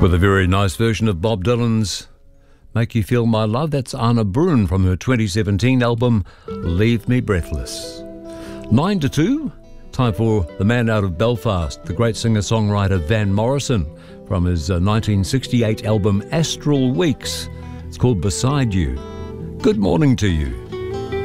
With a very nice version of Bob Dylan's Make You Feel My Love. That's Anna Brun from her 2017 album Leave Me Breathless. 9 to 2, time for the man out of Belfast, the great singer-songwriter Van Morrison, from his 1968 album Astral Weeks. It's called Beside You. Good morning to you.